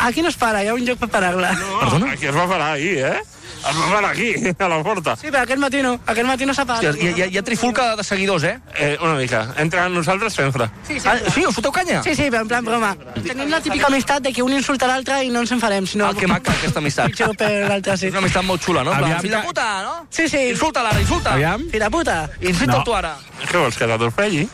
Aquí no es para, hi ha un lloc per parar-la. Perdona? Aquí es va parar ahir, Es va parar aquí, a la porta. Sí, però aquest matí no s'ha parat. Hòstia, hi ha trifulca de seguidors, Una mica. Entre nosaltres sempre. Sí, Sí, us foteu canya? Sí, però en plan broma. Tenim la típica amistat de que un insulta l'altre i no ens enfarem, sinó... Que maca, aquesta amistat. Pitjor per l'altre, sí. És una amistat molt xula, no? Aviam, Fill de puta, no? Sí. Insulta l'ara, insulta. Aviam. Fill de puta. Insulta tu ara. Què vols, que t'atropelli?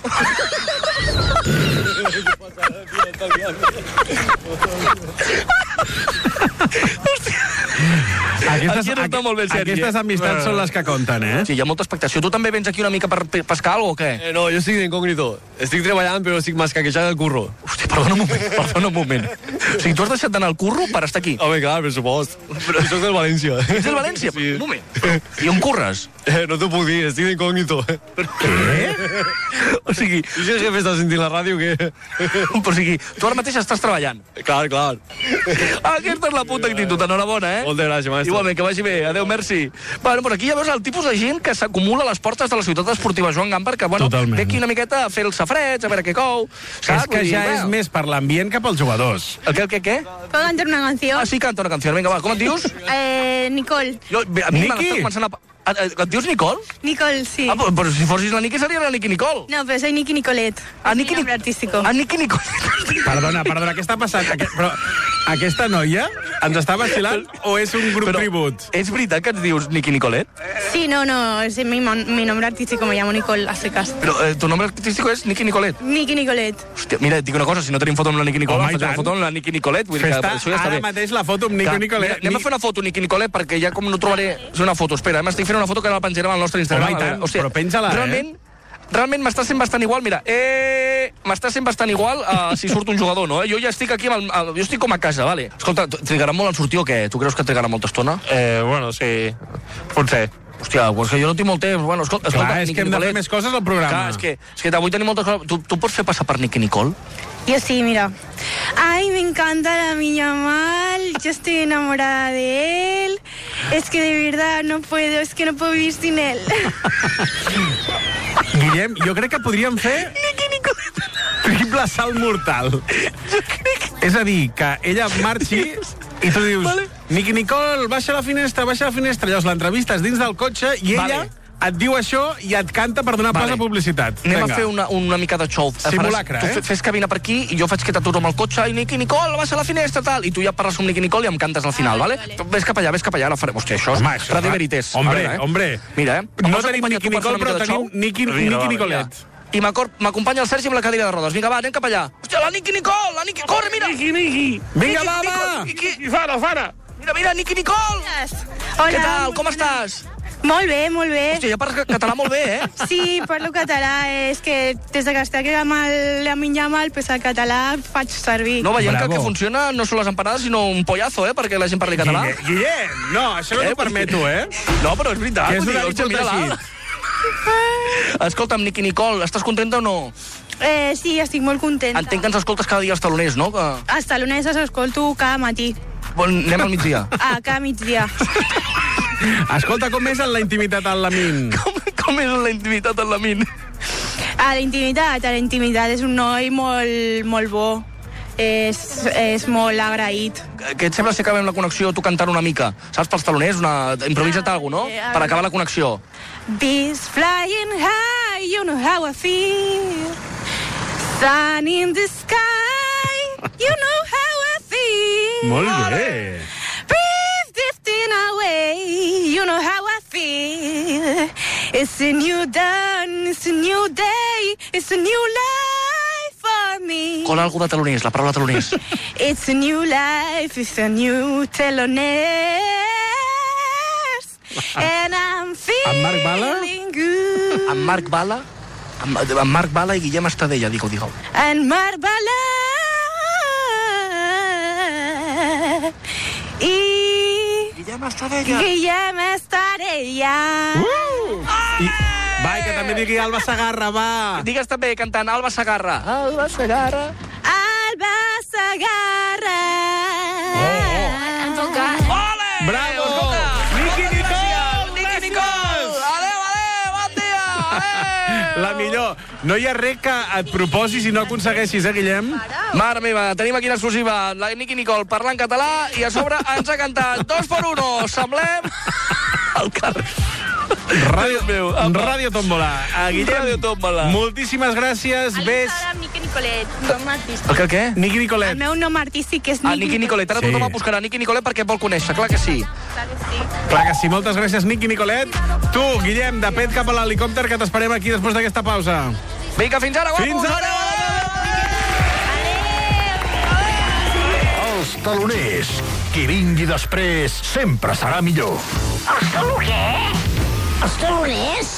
Aquí no està molt ben sèrie. Aquestes amistats són les que compten, Sí, hi ha molta expectació. Tu també vens aquí una mica per pescar alguna cosa o què? No, jo estic d'incògnito. Estic treballant, però estic mascaquejant el curro. Hòstia, perdona un moment. O sigui, tu has deixat d'anar al curro per estar aquí? Home, clar, per supost. Però això és del València. Ets del València? Sí. Un moment. I on curres? No t'ho puc dir, estic d'incògnito. Què? O sigui... I si el jefe està sentint la ràdio, què? O sigui, tu ara mateix estàs treballant. Clar. Aquesta és la puta actitud, enhorabona, Moltes gràcies, maestro. Igualment, que vagi bé. Adéu, merci. Bueno, però aquí ja veus el tipus de gent que s'acumula a les portes de la ciutat esportiva Joan Gamper, que, bueno, Totalment. ve aquí una miqueta a fer els safrets, a veure què cou. És que ja és més per l'ambient que pels jugadors. El què? ¿Puedo cantar una canción? Ah, sí, canta una canció. Vinga, va, com et dius? Nicole. A mi m'està començant a... Et dius Nicole? Nicole, sí. Ah, però si fossis la Niki seria la Niki Nicole. No, pero soy Niki Nicolet. Niki nombre artístico. Niki Nicole. Perdona, què està passant? Però aquesta noia ens està vacilant o és un grup tribut? És veritat que et dius Niki Nicolet? Sí, no, es mi nombre artístico, me llamo Nicole a secas. Però tu nombre artístico és Niki Nicolet? Niki Nicolet. Hòstia, mira, et dic una cosa, si no tenim foto amb la Niki Nicole, Home, faig una foto amb la Niki Nicolet. Vull dir que això ja està ara bé. mateix la foto amb Nico Nicolet. Anem a fer una foto, Niki Nicolet, perquè ja com no trobaré... És una foto, espera, m'estic fent una foto que ara la penjarem al nostre Instagram. Home, i tant, però penja-la, Realment m'està sent bastant igual, mira, m'està sent bastant igual si surt un jugador, no? Jo ja estic aquí, jo estic com a casa, vale? Escolta, trigarà molt en sortir o què? Tu creus que trigarà molta estona? Bueno, sí, potser. Hòstia, és que jo no tinc molt temps. Bueno, escolta, Clar, és que hem de fer més coses al programa. Clar, és que avui tenim moltes coses. Tu pots fer passar per Niki Nicole? Yo sí, mira. Ay, me encanta la niña Mal, yo estoy enamorada de él. Es que de verdad no puedo, es que no puedo vivir sin él. Guillem, jo crec que podríem fer triple salt mortal. És a dir, que ella marxi i tu dius, Niki Nicole, baixa la finestra. Llavors l'entrevistes dins del cotxe i ella et diu això i et canta per donar pas a publicitat. Anem a fer una mica de show. Simulacre, Tu fes cabina per aquí i jo faig que t'aturo amb el cotxe i Niki Nicole, baixa la finestra, tal. I tu ja parles amb Niki Nicole i em cantes al final, vale? Ves cap allà, ara farem. Hòstia, això és Radio Verités. Hombre. Mira, No tenim Niki Nicole, però tenim Niki Nicolet. I m'acompanya el Sergi amb la cadira de rodes. Vinga, va, anem cap allà. Hòstia, la Niki Nicole, corre, mira. Niki. Vinga, va. Fara. Mira, Niki Nicole. Hola. Què tal, com estàs? Molt bé, molt bé. Hòstia, ja parles català molt bé, Sí, parlo català. És que des de que estic amb la minya Mal, pues el català faig servir. No, veiem que el Bravo. que funciona no són les empanades, sinó un pollazo, perquè la gent parli català. Guillem, no, això no t'ho permeto, No, però és veritat. Que és vull dir, una hòstia, mica mira-la. Escolta'm, Niki Nicole, estàs contenta o no? Sí, estic molt contenta. Entenc que ens escoltes cada dia als taloners, no? Que... Els taloners els escolto cada matí. Bon, anem al migdia. Cada migdia. Escolta, com és en la intimitat al Lamin? Com és la intimitat en la Min? La intimitat és un noi molt bo. És molt agraït. Què et sembla si acabem la connexió tu cantant una mica? Saps, pels taloners, improvisa't alguna cosa, no? Per acabar la connexió. Bees flying high, you know how I feel. Sun in the sky, you know how I feel. Molt bé. Breeze drifting away, you know how I feel. It's a new dawn, it's a new day, it's a new life for me. Cola algú de taloners, la paraula taloners. It's a new life, it's a new teloners. And I'm En Marc Bala? feeling good. En Marc Bala i Guillem Estadella, digue-ho. En Marc Bala i Guillem Estadella. Guillem Estadella. Va, i que també digui Alba Segarra, va. Digues també, cantant, Alba Segarra. Alba Segarra. Alba Segarra. Ole! Bravo! Escolta, Niki Nicole! Niki Nicole! Adéu, bon dia! La millor. No hi ha res que et proposis i no aconsegueixis, Guillem? Mare meva, tenim aquí l'exclusiva. La Nicky Nicole parlant català i a sobre ens ha cantat 2x1. Semblem al carrer. Ràdio Tómbola. Guillem, Ràdio Tómbola. moltíssimes gràcies. Ves... Nicky Nicolet, nom artístic. El què? Nicky Nicolet. El meu nom artístic és Nicky Nicolet. Ara tothom el buscarà Nicky Nicolet perquè vol conèixer, clar que sí. Clar que sí, moltes gràcies, Nicky Nicolet. Tu, Guillem, de pet cap a l'helicòpter, que t'esperem aquí després d'aquesta pausa. Vinga, fins ara, guapos! Fins ara! Els taloners. Qui vingui després sempre serà millor. Els taloners?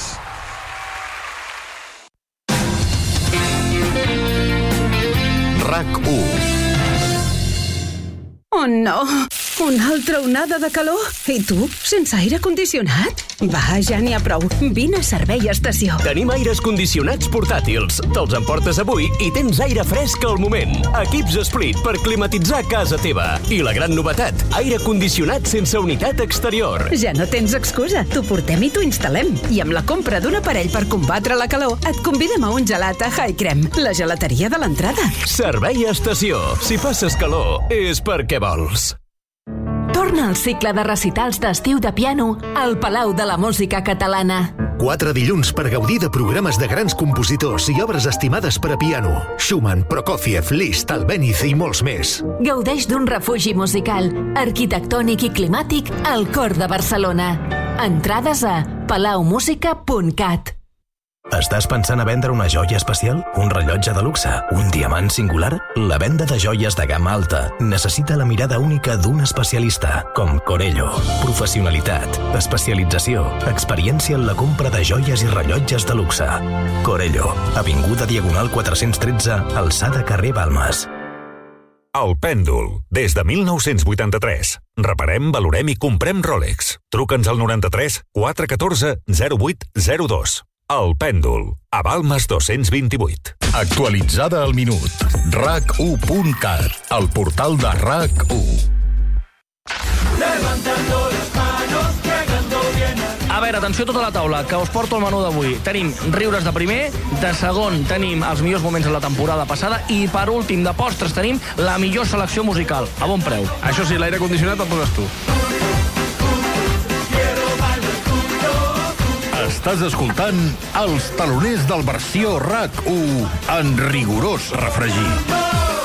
RAC1. Oh, no! Una altra onada de calor? I tu, sense aire condicionat? Va, ja n'hi ha prou. Vine a Servei Estació. Tenim aires condicionats portàtils. Te'ls emportes avui i tens aire fresc al moment. Equips Split per climatitzar casa teva. I la gran novetat, aire condicionat sense unitat exterior. Ja no tens excusa. T'ho portem i t'ho instal·lem. I amb la compra d'un aparell per combatre la calor, et convidem a un gelat a High Creme, la gelateria de l'entrada. Servei Estació. Si passes calor, és perquè vols. Torna al cicle de recitals d'estiu de piano al Palau de la Música Catalana. 4 dilluns per gaudir de programes de grans compositors i obres estimades per a piano. Schumann, Prokofiev, Liszt, Albéniz i molts més. Gaudeix d'un refugi musical, arquitectònic i climàtic al cor de Barcelona. Entrades a palaumusica.cat. Estàs pensant a vendre una joia especial? Un rellotge de luxe? Un diamant singular? La venda de joies de gamma alta necessita la mirada única d'un especialista, com Corello. Professionalitat, especialització, experiència en la compra de joies i rellotges de luxe. Corello, avinguda Diagonal 413, alçada carrer Balmes. El Pèndol, des de 1983. Reparem, valorem i comprem Rolex. Truca'ns al 93 414 0802. El Pèndol, a Balmes 228. Actualitzada al minut. RAC1.cat, el portal de RAC1. A veure, atenció a tota la taula, que us porto el menú d'avui. Tenim riures de primer, de segon tenim els millors moments de la temporada passada i per últim, de postres, tenim la millor selecció musical. A bon preu. Això sí, l'aire condicionat el poses tu. Estàs escoltant els taloners del versió RAC1 en rigorós refregit.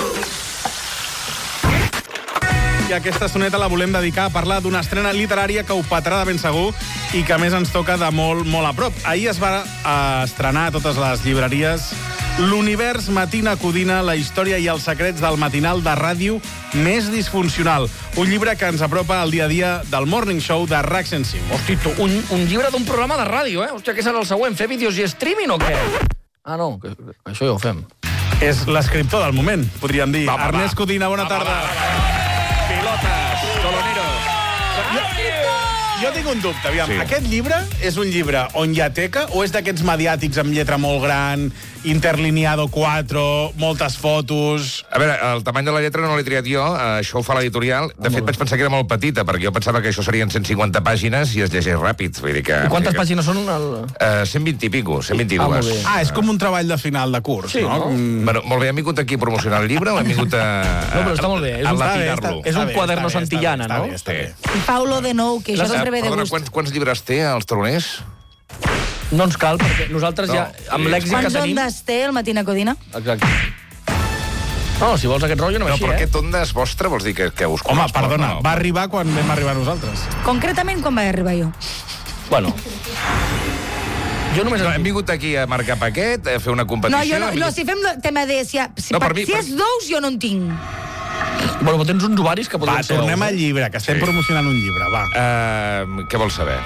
I aquesta estoneta la volem dedicar a parlar d'una estrena literària que ho petarà de ben segur i que a més ens toca de molt, molt a prop. Ahir es va estrenar a totes les llibreries L'univers Matina Codina, la història i els secrets del matinal de ràdio més disfuncional. Un llibre que ens apropa al dia a dia del Morning Show de RAC 105. Hosti, tu, un llibre d'un programa de ràdio, eh? Hòstia, què serà el següent? Fer vídeos i streaming o què? Ah, no, que això ja ho fem. És l'escriptor del moment, podríem dir. Ernest Codina, bona tarda. Pilotes, coloneros. Jo tinc un dubte, aviam. Sí. Aquest llibre és un llibre on hi ha teca o és d'aquests mediàtics amb lletra molt gran, interlineado 4, moltes fotos... A veure, el tamany de la lletra no l'he triat jo, això ho fa l'editorial. De fet, vaig pensar que era molt petita, perquè jo pensava que això serien 150 pàgines i es llegeix ràpid. Vull dir que... I quantes pàgines són? 120 i pico, 122. És com un treball de final de curs, sí, no? Bueno, molt bé, hem vingut aquí a promocionar el llibre o hem vingut a... No, però està molt bé. És un quaderno santillana, no? Està bé. Paulo de nou, que això sempre ve de gust. Quants llibres té, els taloners? No ens cal, perquè nosaltres ja, amb l'èxit que Quants tenim... ondes té el Matina Codina? Exacte. No, si vols aquest rotllo, anem així, però aquest onda és vostre, vols dir que us coneix? Home, perdona, va arribar quan vam arribar nosaltres. Concretament, quan vaig arribar jo? Bueno... Jo només... No, hem vingut aquí a marcar paquet, a fer una competició... No, si fem el tema de... Si és d'ous, jo no en tinc. Bueno, tens uns ovaris que podrien ser... Va, tornem al llibre, que estem promocionant un llibre, va. Què vols saber?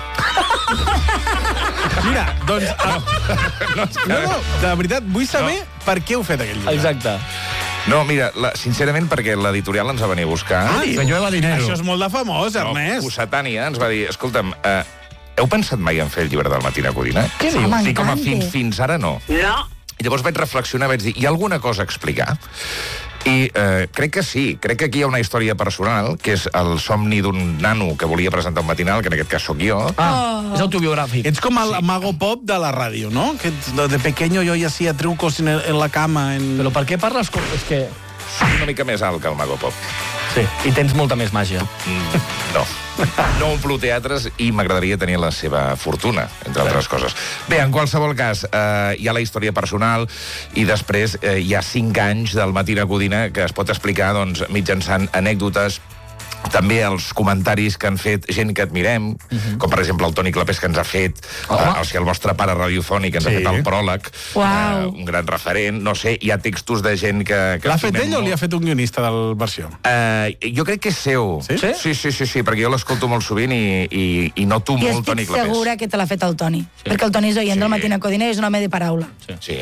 Mira, doncs... No, de veritat, vull saber per què heu fet aquest llibre. Exacte. No, mira, sincerament, perquè l'editorial ens va venir a buscar. Senyor Dinero. Això és molt de famós, Ernest. No, Cossetània ens va dir, escolta'm, heu pensat mai en fer el llibre del Matina Codina? Què dius? Dic, home, fins ara no. No. I llavors vaig reflexionar, vaig dir, hi ha alguna cosa a explicar? I crec que sí, crec que aquí hi ha una història personal, que és el somni d'un nano que volia presentar un matinal, que en aquest cas sóc jo. És autobiogràfic. Ets com el mago pop de la ràdio, no? Que de pequeño yo ya hacía trucos en la cama. Però per què parles com... És que... Soc una mica més alt que el mago pop. Sí, i tens molta més màgia. No. No omplo teatres i m'agradaria tenir la seva fortuna, entre altres coses. Bé, en qualsevol cas, hi ha la història personal i després hi ha 5 anys del Matina Codina que es pot explicar doncs, mitjançant anècdotes, també els comentaris que han fet gent que admirem, com per exemple el Toni Clapés, que ens ha fet el vostre pare radiofònic, que ens ha fet el pròleg, un gran referent, no sé, hi ha textos de gent que l'ha fet ell o li ha fet un guionista del versió? Jo crec que és seu. Sí? Sí, perquè jo l'escolto molt sovint i noto molt Toni Clapés. I estic segura que te l'ha fet el Toni, perquè el Toni és oient del Matina Codina i és un home de paraula. Sí.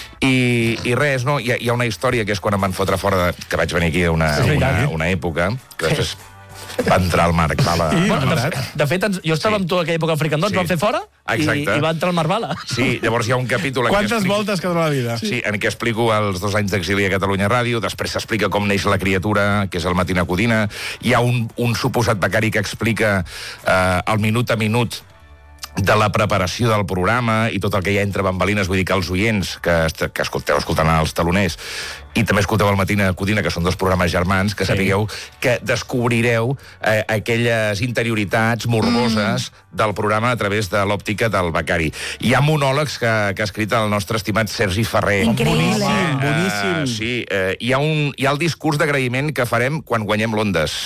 I res, no? Hi ha una història que és quan em van fotre fora, que vaig venir aquí una època, que després va entrar al Marc Bala. De fet, jo estava amb tu aquella època al Fricandó, ens van fer fora i va entrar al Marc Bala. Sí, llavors hi ha un capítol... Quantes voltes que dona la vida? Sí, en què explico els 2 anys d'exili a Catalunya Ràdio, després s'explica com neix la criatura, que és el Matina Codina, hi ha un suposat becari que explica el minut a minut de la preparació del programa i tot el que hi ha entre bambalines, vull dir que els oients que esteu escoltant els taloners i també escolteu el Matina Codina, que són 2 programes germans, que sapigueu que descobrireu aquelles interioritats morboses del programa a través de l'òptica del becari. Hi ha monòlegs que ha escrit el nostre estimat Sergi Ferrer. Increïble. Boníssim. Sí, hi ha el discurs d'agraïment que farem quan guanyem l'Ondes.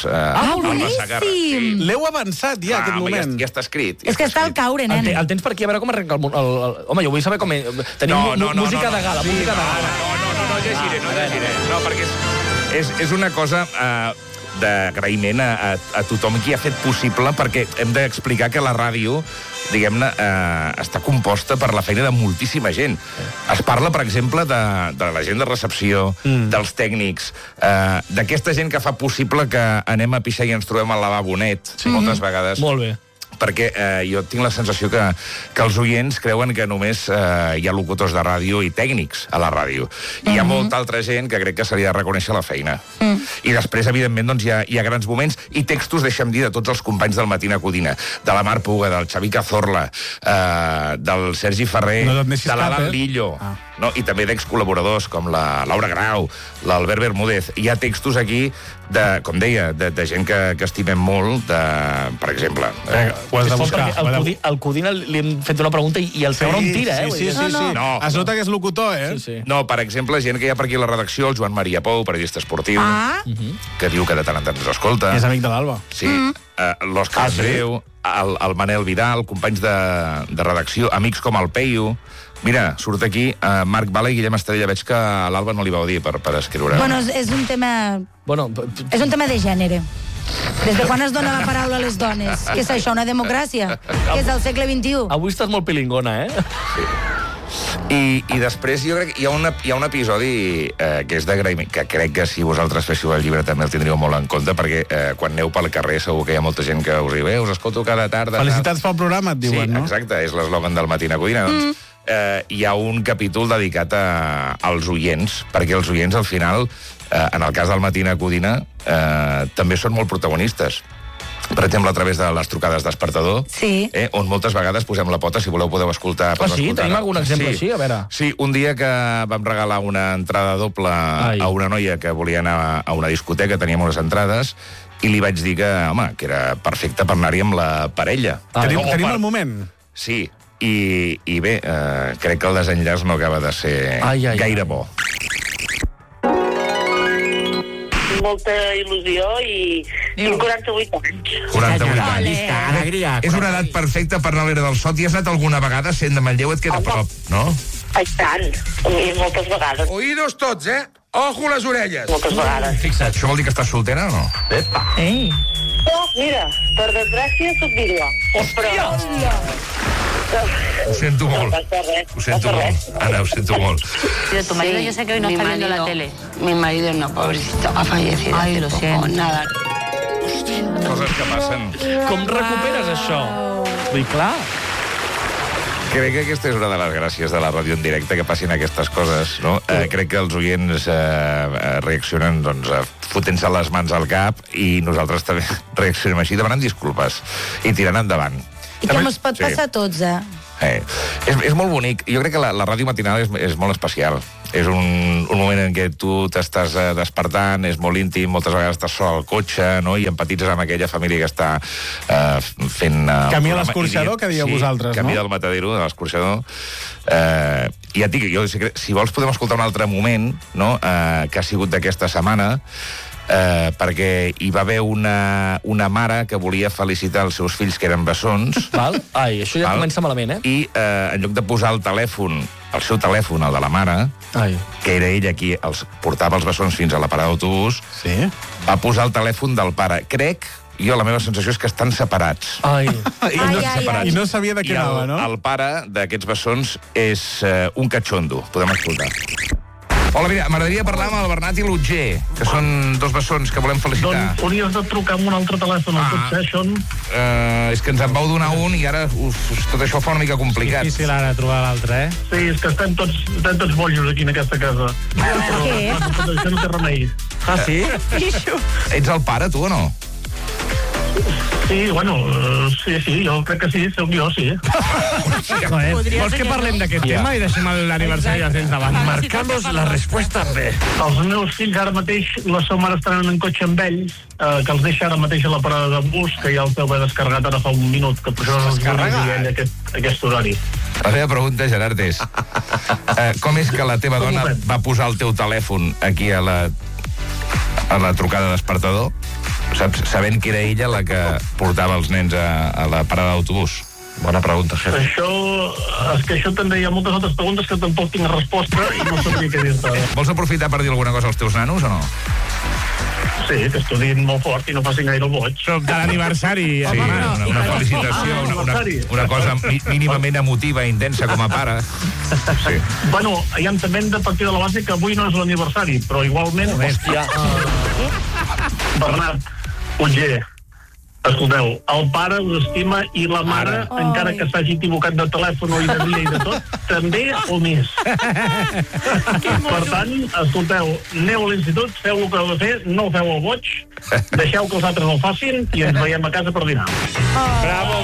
Boníssim! L'heu avançat ja, aquest moment. Ja està escrit. És que està al caure, nen. El tens per aquí, a veure com arrenca el... Home, jo vull saber com... Tenim música de gala, música de gala. No llegiré. No, perquè és una cosa d'agraïment a tothom qui ha fet possible, perquè hem d'explicar que la ràdio, diguem-ne, està composta per la feina de moltíssima gent. Es parla, per exemple, de la gent de recepció, dels tècnics, d'aquesta gent que fa possible que anem a pixar i ens trobem al lavabo net, moltes vegades. Molt bé. Perquè jo tinc la sensació que els oients creuen que només hi ha locutors de ràdio i tècnics a la ràdio. I hi ha molta altra gent que crec que se li ha de reconèixer la feina. I després, evidentment, doncs, hi ha grans moments i textos, deixa'm dir, de tots els companys del Matina Codina, de la Mar Puga, del Xavi Cazorla, del Sergi Ferrer, de l'Alan Lillo, i també d'ex-col·laboradors com la Laura Grau, l'Albert Bermúdez. Hi ha textos aquí, com deia, de gent que estimem molt, per exemple... Ho has de buscar. Al Codina li hem fet una pregunta i el Pebre on tira, Sí. Es nota que és locutor, No, per exemple, gent que hi ha per aquí a la redacció, el Joan Maria Pou, periodista esportiu, que diu que de tant en tant ens escolta. És amic de l'Alba. Sí. L'Òscar Andreu, el Manel Vidal, companys de redacció, amics com el Peyu. Mira, surt aquí Marc Bala i Guillem Estrella. Veig que a l'Alba no li va dir per escriure. Bueno, és un tema... És un tema de gènere. Des de quan es dona la paraula a les dones? Què és això, una democràcia? Que és del segle XXI? Avui estàs molt pilingona, Sí. I després jo crec que hi ha un episodi que és d'agraïment, que crec que si vosaltres féssiu el llibre també el tindríeu molt en compte, perquè quan aneu pel carrer segur que hi ha molta gent que us diu us escolto cada tarda. Felicitats pel programa, et diuen, no? Sí, exacte, és l'eslògan del Matina Codina. Doncs hi ha un capítol dedicat als oients, perquè els oients al final, en el cas del Matina Codina, també són molt protagonistes. Per exemple, a través de les trucades despertador, on moltes vegades posem la pota, si voleu podeu escoltar. Sí, tenim algun exemple així, a veure. Sí, un dia que vam regalar una entrada doble a una noia que volia anar a una discoteca, teníem unes entrades, i li vaig dir que, home, que era perfecte per anar-hi amb la parella. Tenim el moment. Sí, i bé, crec que el desenllaç no acaba de ser gaire bo. Molta il·lusió i tinc 48 anys. 48 anys. És una edat perfecta per anar a l'era del Sot. I has anat alguna vegada, sent de Manlleu, et queda a prop, no? Ai, tant. Moltes vegades. Oïdos tots, Ojo les orelles. Moltes vegades. Fixa't, això vol dir que estàs soltera o no? Epa. No, mira, per desgràcia soc vídua. Hòstia! Ho sento molt. Ho sento molt. Ana, ho sento molt. Pero tu marido yo sé que hoy no está viendo la tele. Mi marido no, pobrecito, ha fallecido. Ay, lo siento. Nada. Coses que passen. Com recuperes això? Vull dir, clar. Crec que aquesta és una de les gràcies de la ràdio en directe, que passin aquestes coses, no? Crec que els oients reaccionen, doncs, fotent-se les mans al cap, i nosaltres també reaccionem així, demanant disculpes i tirant endavant. I que ens pot passar a tots, És molt bonic. Jo crec que la ràdio matinal és molt especial. És un moment en què tu t'estàs despertant, és molt íntim, moltes vegades estàs sol al cotxe, no? I empatitzes amb aquella família que està fent... Camí a l'escorxador, que dieu vosaltres, no? Camí del matadero, de l'escorxador. I ja et dic, si vols podem escoltar un altre moment, no? Que ha sigut d'aquesta setmana, perquè hi va haver una mare que volia felicitar els seus fills que eren bessons. Val? Ai, això ja comença malament, I en lloc de posar el seu telèfon, el de la mare, que era ella qui els portava els bessons fins a la parada d'autobús, va posar el telèfon del pare. Crec, la meva sensació és que estan separats. I no sabia de què anava, no? I el pare d'aquests bessons és un catxondo. Podem escoltar. Hola, mira, m'agradaria parlar amb el Bernat i l'Otger, que són dos bessons que volem felicitar. Doncs hauries de trucar amb un altre telèfon, potser, Sean. És que ens en vau donar un i ara tot això fa una mica complicat. Difícil ara trobar l'altre, Sí, és que estem tots bojos aquí en aquesta casa. Què? Però això no té remei. Ah, sí? Ets el pare, tu, o no? Sí, bueno, sí, jo crec que sí, soc jo, sí. Vols que parlem d'aquest tema i deixem l'aniversari als nens davant? Marcamos la resposta B. Els meus fills ara mateix, la seva mare estan en cotxe amb ells, que els deixa ara mateix a la parada de bus, que ja els deu haver descarregat ara fa un minut, que per això no els aquest horari. La teva pregunta, Gerard, és com és que la teva dona va posar el teu telèfon aquí a la trucada despertador, sabent que era ella la que portava els nens a la parada d'autobús? Bona pregunta, jefe. Això també hi ha moltes altres preguntes que tampoc tinc resposta i no sabria què dir-te. Vols aprofitar per dir alguna cosa als teus nanos o no? Sí, que estudin molt fort i no facin gaire boig. De l'aniversari. Sí, una felicitació, una cosa mínimament emotiva i intensa com a pare. Sí. Bueno, ja també hem de partir de la base que avui no és l'aniversari, però igualment... Bernat, Otger, escolteu, el pare us estima i la mare, encara que s'hagi equivocat de telèfon i de dia i de tot, també o més. Per tant, escolteu, aneu a l'institut, feu el que heu de fer, no feu el boig, deixeu que els altres el facin i ens veiem a casa per dinar. Bravo.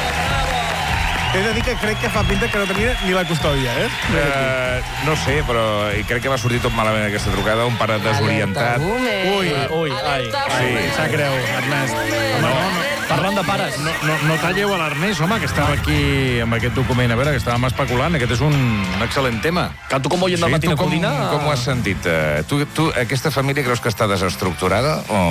He de dir que crec que fa pinta que no tenia ni la custòdia, No sé, però crec que va sortir tot malament aquesta trucada, un pare desorientat. Ui, sap greu, Ernest. Parlant de pares. No talleu a l'Ernest, home, que estava aquí amb aquest document. A veure, que estàvem especulant. Aquest és un excel·lent tema. Que tu com oient del Matina Codina... Com ho has sentit? Tu, aquesta família creus que està desestructurada o...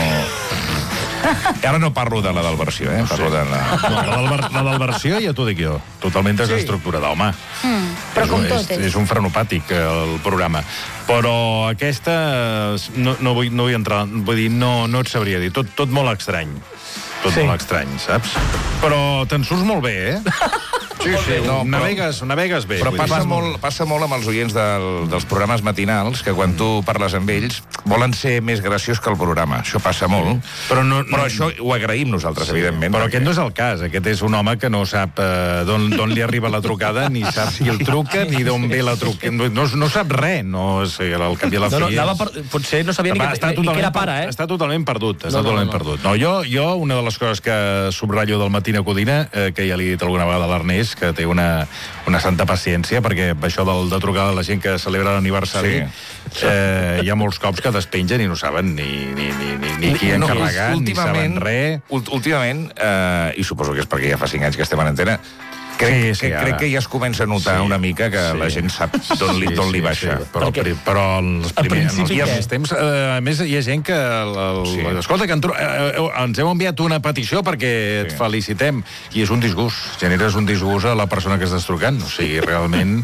Ara no parlo de la del versió, parlo de la... La del versió ja t'ho dic jo. Totalment desestructurada, home. Però com tot és un frenopàtic, el programa. Però aquesta... No vull entrar... Vull dir, no et sabria dir. Tot molt estrany. Molt estrany, saps? Però te'n surts molt bé, Sí, no, navegues bé. Però passa molt amb els oients dels programes matinals, que quan tu parles amb ells volen ser més graciós que el programa. Això passa molt. Però això ho agraïm nosaltres, evidentment. Però aquest no és el cas. Aquest és un home que no sap d'on li arriba la trucada, ni sap qui el truca, ni d'on ve la truca. No sap res. No sé, al cap i a la fi... Potser no sabia ni que era pare, Està totalment perdut. No, jo, una de les coses que subratllo del Matina Codina, que ja li he dit alguna vegada a l'Ernest, que té una santa paciència, perquè això de trucar a la gent que celebra l'aniversari, hi ha molts cops que despengen i no saben ni qui ha encarregat, ni saben res. Últimament, i suposo que és perquè ja fa 5 anys que estem en antena, crec que ja es comença a notar una mica que la gent sap d'on li baixa. Però els primers temps... A més, hi ha gent que... Escolta, que ens heu enviat una petició perquè et felicitem. I és un disgust. Generes un disgust a la persona que estàs trucant. O sigui, realment...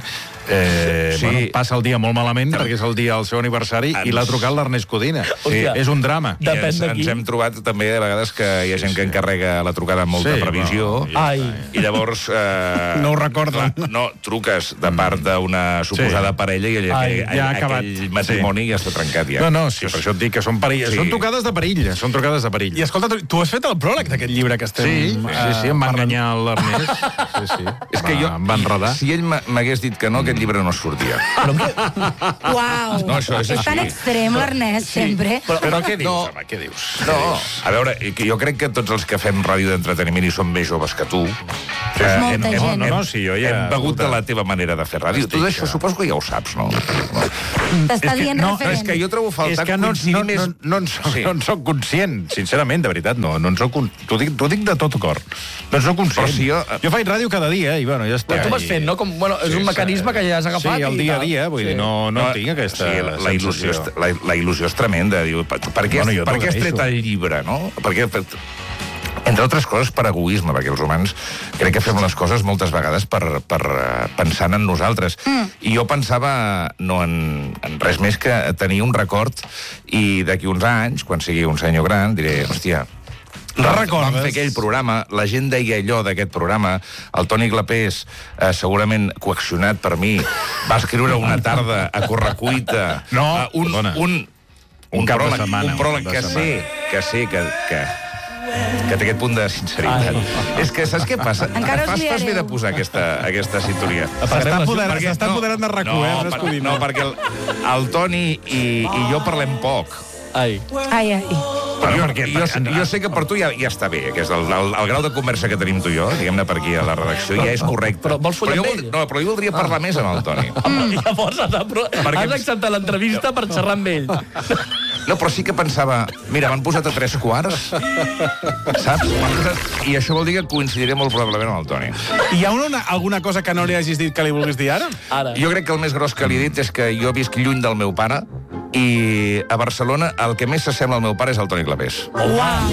passa el dia molt malament perquè és el dia del seu aniversari i l'ha trucat l'Ernest Codina. És un drama. Ens hem trobat també a vegades que hi ha gent que encarrega la trucada amb molta previsió i llavors... No ho recorden. No, truques de part d'una suposada parella i aquell matrimoni ja està trencat ja. No, sí, per això et dic que són trucades de perill. Són trucades de perill. I escolta, tu has fet el pròleg d'aquest llibre que estem... Sí, em va enganyar l'Ernest. Sí. És que jo... Em va enredar. Si ell m'hagués dit que no, aquest llibre no sortia. Uau! No, això és tan extrem, l'Ernest, sempre. Però què dius, home, què dius? No, a veure, jo crec que tots els que fem ràdio d'entreteniment i som més joves que tu, molta gent. Hem begut de la teva manera de fer ràdio. Tot això suposo que ja ho saps, no? T'està dient referent. És que jo trobo faltat coincidir més... No en soc conscient, sincerament, de veritat, no en soc... T'ho dic de tot cor. No en soc conscient. Jo faig ràdio cada dia i, bueno, ja està. Tu vas fent, no? És un mecanisme que ja has agafat. Sí, el dia a dia, vull dir, no tinc aquesta sensació. La il·lusió és tremenda. Per què has tret el llibre, no? Perquè... Entre altres coses, per egoisme, perquè els humans crec que fem les coses moltes vegades pensant en nosaltres. I jo pensava no en res més que tenir un record i d'aquí uns anys, quan sigui un senyor gran, diré, hòstia, vam fer aquell programa, la gent deia allò d'aquest programa, el Toni Clapés, segurament coaccionat per mi, va escriure una tarda a correcuita un pròleg que sé que té aquest punt de sinceritat. És que saps què passa? Fas bé de posar aquesta sintonia. S'està apoderant de RAC1, No, perquè el Toni i jo parlem poc. Ai. Jo sé que per tu ja està bé, que és el grau de conversa que tenim tu i jo, diguem-ne per aquí a la redacció, ja és correcte. Però vols follar amb ell? No, però jo voldria parlar més amb el Toni. Llavors has acceptat l'entrevista per xerrar amb ell. No, però sí que pensava, mira, m'han posat a 3:15, saps? I això vol dir que coincidiré molt probablement amb el Toni. Hi ha alguna cosa que no li hagis dit que li vulguis dir ara? Jo crec que el més gros que li he dit és que jo visc lluny del meu pare i a Barcelona el que més s'assembla al meu pare és el Toni Clapés. Uau!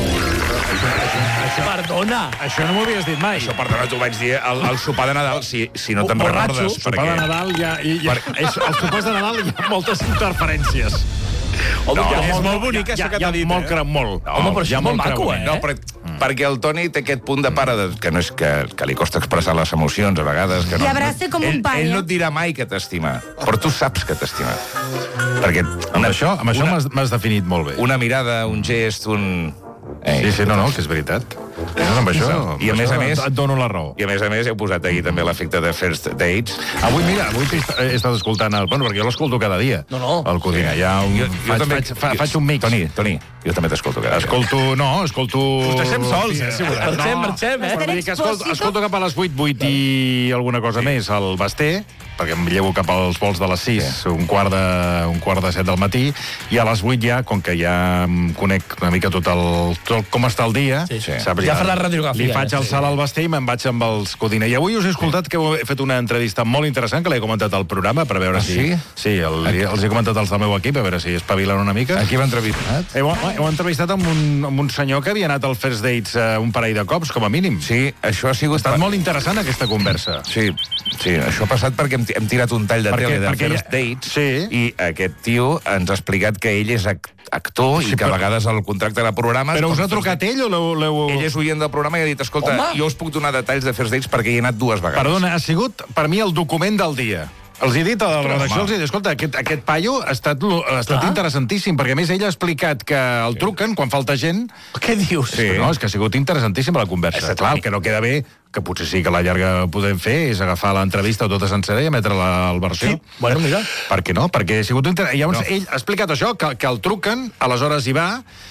Perdona! Això no m'ho havies dit mai. Això, perdona, t'ho vaig dir al sopar de Nadal, si no te'n recordes. El sopar de Nadal els sopars de Nadal hi ha moltes interferències. És molt bonic, això que t'ha dit. Molt. Home, però això és molt maco, eh? No, perquè el Toni té aquest punt de pare que no és que li costa expressar les emocions a vegades. I abraça com un pare. Ell no et dirà mai que t'estima, però tu saps que t'estima. Perquè amb això m'has definit molt bé. Una mirada, un gest, un... Sí, no, que és veritat. Amb això, I a més et dono la raó. I a més heu posat ahir també l'efecte de First Dates. Avui he estat escoltant bueno, perquè jo l'escolto cada dia. El Codina. Faig un mix. Toni, jo també t'escolto cada dia. Escolto... Us deixem sols, si voleu. Marxem, Escolto cap a les 8 i alguna cosa més al Basté, perquè em llevo cap als vols de les 6, un quart de 7 del matí, i a les 8 ja, com que ja em conec una mica tot com està el dia, saps? Ja fa la radiografia. Li faig el salt al Basté i me'n vaig amb els Codina. I avui us he escoltat que he fet una entrevista molt interessant, que l'he comentat al programa, per veure si... Sí, els he comentat els del meu equip, a veure si espavilen una mica. A qui heu entrevistat? Heu entrevistat amb un senyor que havia anat al First Dates un parell de cops, com a mínim. Sí, això ha sigut... Ha estat molt interessant, aquesta conversa. Sí, això ha passat perquè hem tirat un tall de tele de First Dates i aquest tio ens ha explicat que ell és actor i que a vegades el contracte de programa... Però us ha trucat ell o l'heu... Ell és oient del programa i ha dit, escolta, jo us puc donar detalls de First Dates perquè hi he anat 2 vegades. Perdona, ha sigut per mi el document del dia. Els he dit a la redacció, escolta, aquest paio ha estat interessantíssim, perquè a més ell ha explicat que el truquen quan falta gent. Què dius? No, és que ha sigut interessantíssima la conversa. Clar, el que no queda bé, que potser sí que la llarga podem fer, és agafar l'entrevista tota sencera i emetre-la al versió. Bueno, mira. Per què no? Perquè ha sigut interessant. Llavors ell ha explicat això, que el truquen, aleshores hi va,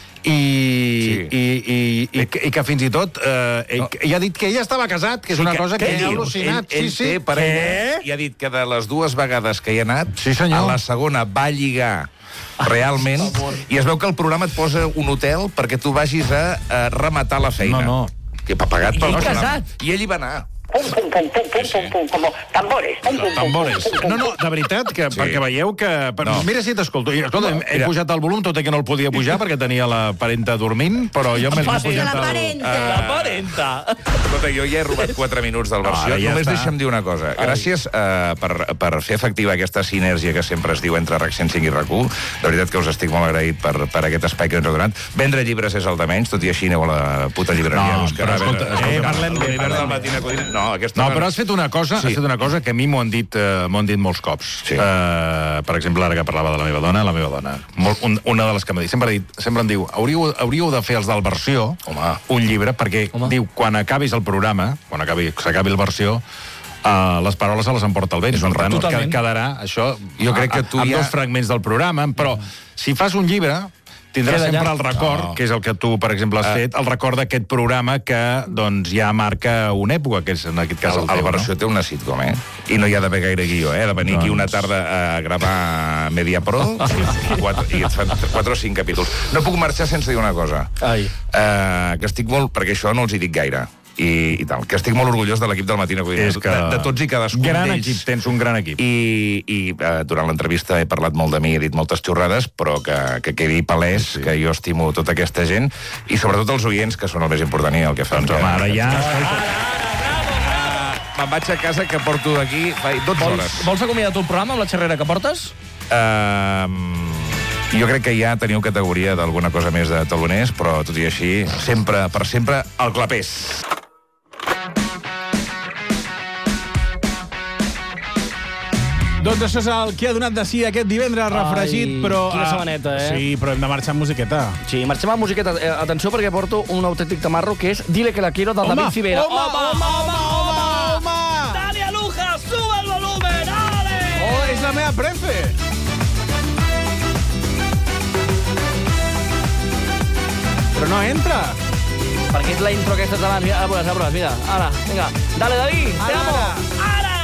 i que fins i tot i ha dit que ell estava casat, que és una cosa que he al·lucinat. Ell té parella i ha dit que de les 2 vegades que hi ha anat, a la segona va lligar realment, i es veu que el programa et posa un hotel perquè tu vagis a rematar la feina. No. Que pagat pel programa. I ell hi va anar. Pum, pum, pum, pum, pum, pum, pum, com tambores. Pum, pum, pum, Tambores. pum, pum, pum. No, de veritat, que perquè veieu que... Mira si t'escolto. Escolta, he pujat el volum, tot i que no el podia pujar perquè tenia la parenta dormint, però jo m'he pujat el... La parenta. Escolta, jo ja he robat 4 minuts del versió. Només deixa'm dir una cosa. Gràcies per fer efectiva aquesta sinergia que sempre es diu entre RAC 105 i RAC1. De veritat que us estic molt agraït per aquest espai que ens heu donat. Vendre llibres és el de menys, tot i així aneu a la puta llibreria. No, però escolta, parlem bé. No, però has fet una cosa que a mi m'ho han dit molts cops. Per exemple, ara que parlava de la meva dona, una de les que m'ha dit, sempre em diu, hauríeu de fer els del versió, un llibre, perquè diu, quan acabis el programa, quan s'acabi el versió, les paraules se les emporta el vent. Per tant, quedarà això amb 2 fragments del programa, però si fas un llibre tindràs sempre el record, que és el que tu, per exemple, has fet, el record d'aquest programa que ja marca una època, que és en aquest cas el teu. El versió té una sitcom, I no hi ha d'haver gaire guió, de venir aquí una tarda a gravar Mediapro i et fan 4 o 5 capítols. No puc marxar sense dir una cosa. Que estic molt... Perquè això no els hi dic gaire. I tal, que estic molt orgullós de l'equip del Matina Codina, de tots i cadascun d'ells. Gran equip, tens un gran equip. I durant l'entrevista he parlat molt de mi, he dit moltes xorrades, però que quedi palès que jo estimo tota aquesta gent, i sobretot els oients, que són el més important i el que fan. Doncs home, ara ja... Me'n vaig a casa, que porto d'aquí 12 hores. Vols acomiadar tu el programa amb la xerrera que portes? Jo crec que ja teniu categoria d'alguna cosa més de taloners, però tot i així, sempre, per sempre, el clapés. Doncs això és el que ha donat de si aquest divendres refregit, però... Quina setmaneta, Sí, però hem de marxar amb musiqueta. Sí, marxem amb musiqueta. Atenció, perquè porto un autèntic tamarro, que és Dile que la quiero, del David Civera. Home! Dale, Aluja, sube el volumen, dale! Oh, és la meva prefe! Però no entra! Perquè és la intro aquesta de la... A veure, mira. Ara, vinga. Dale, David, te amo!